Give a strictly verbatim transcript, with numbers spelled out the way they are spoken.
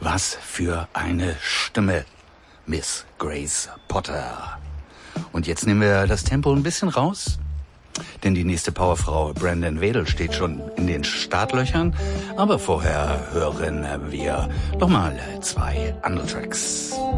Was für eine Stimme, Miss Grace Potter. Und jetzt nehmen wir das Tempo ein bisschen raus, denn die nächste Powerfrau, Brandon Wedel, steht schon in den Startlöchern. Aber vorher hören wir noch mal zwei andere Tracks.